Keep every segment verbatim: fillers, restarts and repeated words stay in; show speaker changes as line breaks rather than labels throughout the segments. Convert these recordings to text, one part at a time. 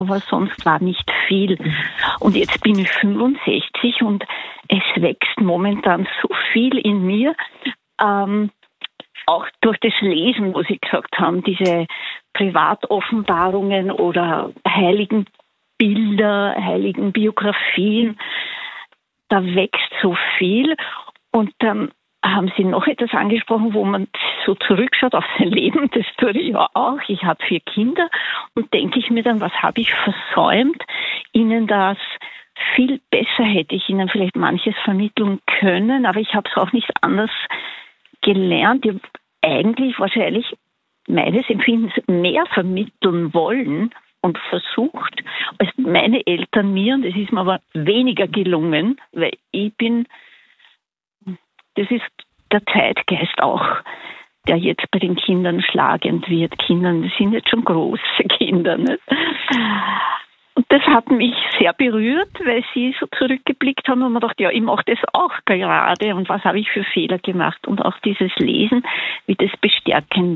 aber sonst war nicht viel. Und jetzt bin ich fünfundsechzig und es wächst momentan so viel in mir, ähm, auch durch das Lesen, wo Sie gesagt haben, diese Privatoffenbarungen oder Heiligenbilder, Heiligenbiografien, da wächst so viel. Und dann haben Sie noch etwas angesprochen, wo man so zurückschaut auf sein Leben. Das tue ich ja auch. Ich habe vier Kinder und denke ich mir dann, was habe ich versäumt, ihnen das viel besser hätte ich ihnen vielleicht manches vermitteln können, aber ich habe es auch nicht anders gelernt. Ich habe eigentlich wahrscheinlich meines Empfindens mehr vermitteln wollen und versucht, als meine Eltern mir, und das ist mir aber weniger gelungen, weil ich bin, das ist der Zeitgeist auch, der jetzt bei den Kindern schlagend wird. Kinder, das sind jetzt schon große Kinder, nicht? Und das hat mich sehr berührt, weil Sie so zurückgeblickt haben und man dachte, ja, ich mache das auch gerade und was habe ich für Fehler gemacht, und auch dieses Lesen, wie das bestärkend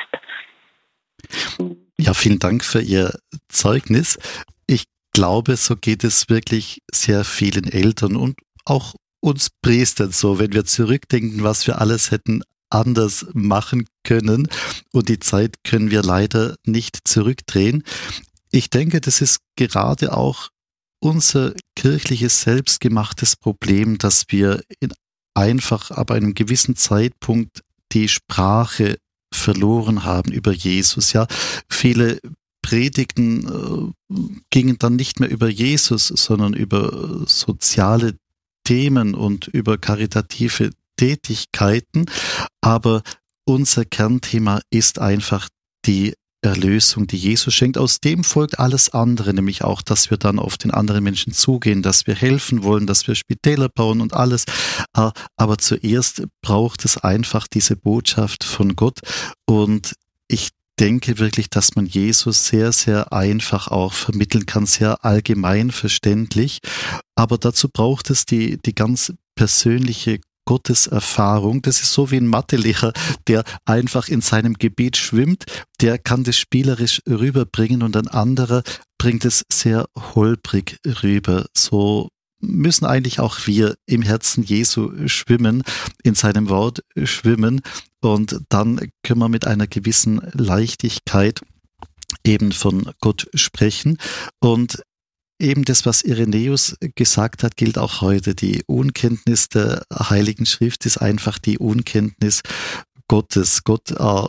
ist.
Ja, vielen Dank für Ihr Zeugnis. Ich glaube, so geht es wirklich sehr vielen Eltern und auch uns Priestern so, wenn wir zurückdenken, was wir alles hätten anders machen können, und die Zeit können wir leider nicht zurückdrehen. Ich denke, das ist gerade auch unser kirchliches selbstgemachtes Problem, dass wir in einfach ab einem gewissen Zeitpunkt die Sprache verloren haben über Jesus. Ja, viele Predigten äh, gingen dann nicht mehr über Jesus, sondern über soziale Themen und über karitative Tätigkeiten. Aber unser Kernthema ist einfach die Erlösung, die Jesus schenkt. Aus dem folgt alles andere, nämlich auch, dass wir dann auf den anderen Menschen zugehen, dass wir helfen wollen, dass wir Spitäler bauen und alles. Aber zuerst braucht es einfach diese Botschaft von Gott. Und ich denke wirklich, dass man Jesus sehr, sehr einfach auch vermitteln kann, sehr allgemein verständlich. Aber dazu braucht es die, die ganz persönliche Gotteserfahrung. Das ist so wie ein Mathelehrer, der einfach in seinem Gebiet schwimmt, der kann das spielerisch rüberbringen und ein anderer bringt es sehr holprig rüber. So müssen eigentlich auch wir im Herzen Jesu schwimmen, in seinem Wort schwimmen, und dann können wir mit einer gewissen Leichtigkeit eben von Gott sprechen. Und eben das, was Irenäus gesagt hat, gilt auch heute. Die Unkenntnis der Heiligen Schrift ist einfach die Unkenntnis Gottes. Gott äh,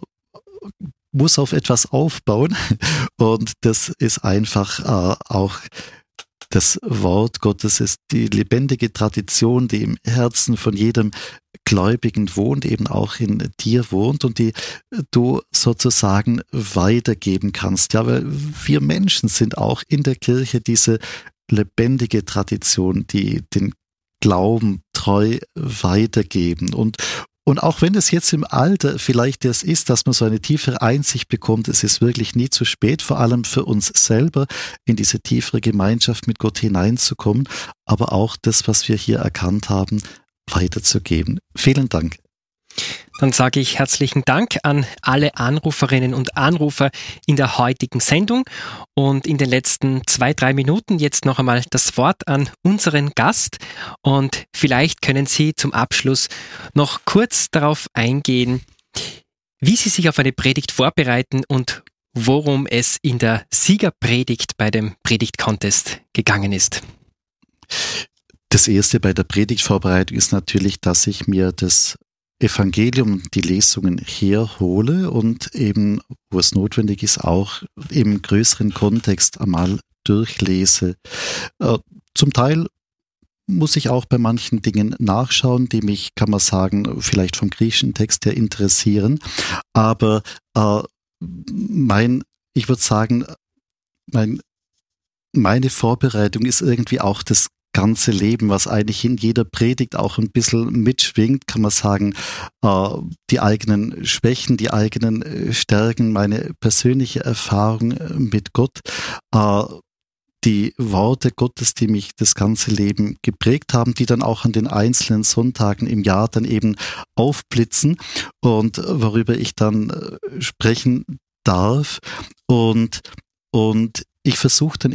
muss auf etwas aufbauen, und das ist einfach äh, auch das Wort Gottes, ist die lebendige Tradition, die im Herzen von jedem Gläubigen wohnt, eben auch in dir wohnt und die du sozusagen weitergeben kannst. Ja, weil wir Menschen sind auch in der Kirche diese lebendige Tradition, die den Glauben treu weitergeben. Und Und auch wenn es jetzt im Alter vielleicht das ist, dass man so eine tiefere Einsicht bekommt, es ist wirklich nie zu spät, vor allem für uns selber in diese tiefere Gemeinschaft mit Gott hineinzukommen, aber auch das, was wir hier erkannt haben, weiterzugeben. Vielen Dank.
Dann sage ich herzlichen Dank an alle Anruferinnen und Anrufer in der heutigen Sendung und in den letzten zwei, drei Minuten jetzt noch einmal das Wort an unseren Gast, und vielleicht können Sie zum Abschluss noch kurz darauf eingehen, wie Sie sich auf eine Predigt vorbereiten und worum es in der Siegerpredigt bei dem Predigt-Contest gegangen ist.
Das Erste bei der Predigtvorbereitung ist natürlich, dass ich mir das Evangelium, die Lesungen herhole und eben, wo es notwendig ist, auch im größeren Kontext einmal durchlese. Äh, zum Teil muss ich auch bei manchen Dingen nachschauen, die mich, kann man sagen, vielleicht vom griechischen Text her interessieren. Aber äh, mein, ich würde sagen, mein, meine Vorbereitung ist irgendwie auch das ganze Leben, was eigentlich in jeder Predigt auch ein bisschen mitschwingt, kann man sagen, äh, die eigenen Schwächen, die eigenen Stärken, meine persönliche Erfahrung mit Gott, äh, die Worte Gottes, die mich das ganze Leben geprägt haben, die dann auch an den einzelnen Sonntagen im Jahr dann eben aufblitzen und worüber ich dann sprechen darf. Und, und ich versuche dann